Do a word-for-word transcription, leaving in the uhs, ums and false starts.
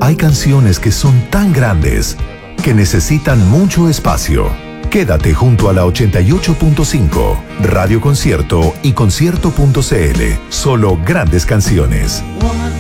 Hay canciones que son tan grandes que necesitan mucho espacio. Quédate junto a la ochenta y ocho punto cinco, Radio Concierto y concierto punto c l. Solo grandes canciones.